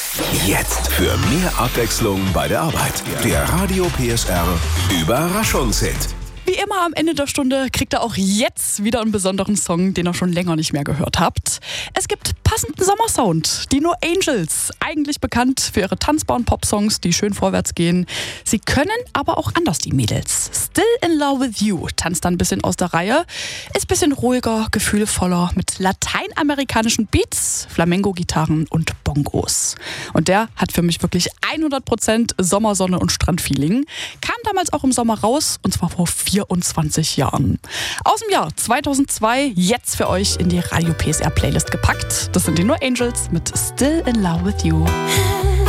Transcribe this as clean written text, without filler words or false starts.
Jetzt für mehr Abwechslung bei der Arbeit. Der Radio PSR Überraschungshit. Wie immer am Ende der Stunde kriegt ihr auch jetzt wieder einen besonderen Song, den ihr schon länger nicht mehr gehört habt. Es gibt passenden Sommersound. Die No Angels, eigentlich bekannt für ihre tanzbaren Popsongs, die schön vorwärts gehen. Sie können aber auch anders, die Mädels. Still in Love with You tanzt dann ein bisschen aus der Reihe, ist ein bisschen ruhiger, gefühlvoller, mit lateinamerikanischen Beats, Flamenco-Gitarren und Bongos. Und der hat für mich wirklich 100% Sommersonne und Strandfeeling. Kam damals auch im Sommer raus, und zwar vor 24 Jahren. Aus dem Jahr 2002, jetzt für euch in die Radio PSR Playlist gepackt. Das sind die No Angels mit Still in Love with You.